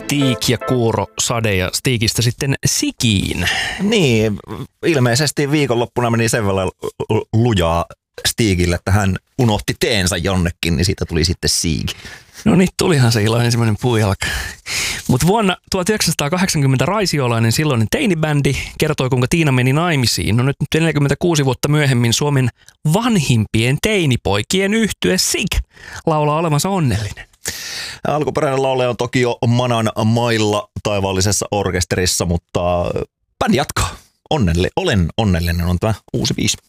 Stig ja Kuuro Sade ja Stigistä sitten Sigiin. Niin, ilmeisesti viikonloppuna meni sen verran lujaa Stigille, että hän unohti teensä jonnekin, niin siitä tuli sitten Sig. No niin, tulihan se ilo ensimmäinen puujalka. Mutta vuonna 1980 raisiolainen silloinen teinibändi kertoi, kuinka Tiina meni naimisiin. No nyt 46 vuotta myöhemmin Suomen vanhimpien teinipoikien yhtye Sig laulaa olevansa onnellinen. Alkuperäinen laulaja on toki jo Manan mailla taivaallisessa orkesterissa, mutta bändi jatkaa. Olen onnellinen on tämä uusi biisi.